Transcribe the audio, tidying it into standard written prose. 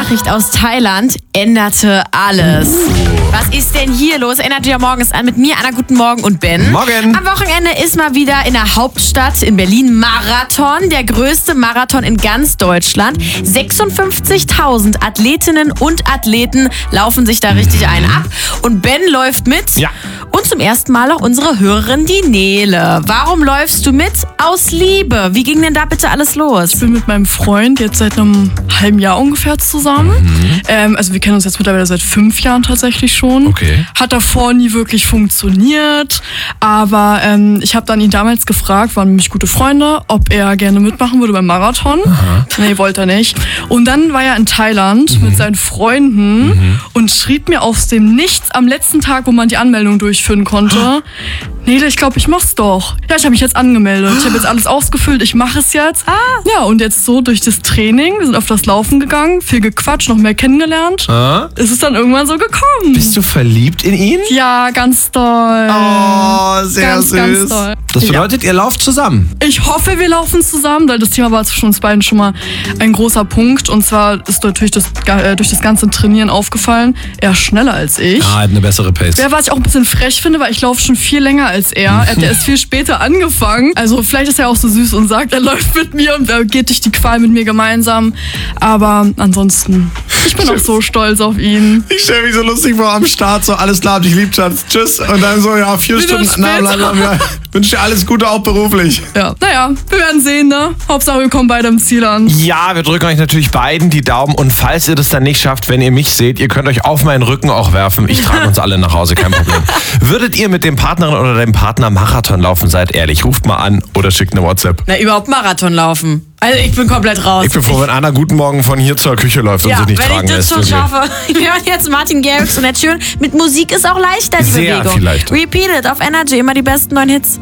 Nachricht aus Thailand änderte alles. Was ist denn hier los? Energy am Morgen ist an mit mir, Anna, guten Morgen und Ben. Morgen. Am Wochenende ist mal wieder in der Hauptstadt in Berlin Marathon. Der größte Marathon in ganz Deutschland. 56.000 Athletinnen und Athleten laufen sich da richtig einen ab. Und Ben läuft mit. Ja. Und zum ersten Mal auch unsere Hörerin, die Nele. Warum läufst du mit? Aus Liebe. Wie ging denn da bitte alles los? Ich bin mit meinem Freund jetzt seit einem halben Jahr ungefähr zusammen. Also wir kennen uns jetzt mittlerweile seit 5 Jahren tatsächlich schon. Okay. Hat davor nie wirklich funktioniert. Aber ich habe dann ihn damals gefragt, waren nämlich gute Freunde, ob er gerne mitmachen würde beim Marathon. Nee, wollte er nicht. Und dann war er in Thailand mit seinen Freunden und schrieb mir aus dem Nichts am letzten Tag, wo man die Anmeldung durchführen konnte: Nele, ich glaube, ich mach's doch. Ja, ich habe mich jetzt angemeldet. Ich habe jetzt alles ausgefüllt, ich mache es jetzt. Ja, und jetzt so durch das Training, wir sind auf das Laufen gegangen, viel gequatscht, noch mehr kennengelernt. Ist es dann irgendwann so gekommen. Bist du verliebt in ihn? Ja, ganz doll. Oh, sehr ganz, süß. ganz doll. Das bedeutet, ihr lauft zusammen. Ich hoffe, wir laufen zusammen, weil das Thema war zwischen uns beiden schon mal ein großer Punkt. Und zwar ist natürlich durch das ganze Trainieren aufgefallen, er ist schneller als ich. Ah, hat eine bessere Pace. Ja, was ich auch ein bisschen frech finde, weil ich laufe schon viel länger als er. Er hat ja erst viel später angefangen. Also vielleicht ist er auch so süß und sagt, er läuft mit mir und er geht durch die Qual mit mir gemeinsam. Aber ansonsten, ich bin auch so stolz auf ihn. Ich stelle mich so lustig vor am Start, so alles klar, dich lieb, Schatz, tschüss. Und dann so, ja, 4 Stunden. später. Wünsche dir alles Gute, auch beruflich. Ja, naja, wir werden sehen, ne? Hauptsache, wir kommen beide am Ziel an. Ja, wir drücken euch natürlich beiden die Daumen. Und falls ihr das dann nicht schafft, wenn ihr mich seht, ihr könnt euch auf meinen Rücken auch werfen. Ich trage uns alle nach Hause, kein Problem. Würdet ihr mit dem Partnerin oder dem Partner Marathon laufen, seid ehrlich, ruft mal an oder schickt eine WhatsApp. Na, überhaupt Marathon laufen. Also ich bin komplett raus. Ich bin froh, wenn Anna guten Morgen von hier zur Küche läuft und Ja, sich nicht wenn tragen ich das lässt. schon schaffe. Wir hören jetzt Martin Garrix und Ed Sheeran. Mit Musik ist auch leichter die Sehr Bewegung. viel leichter. Repeat it auf Energy, immer die besten neuen Hits.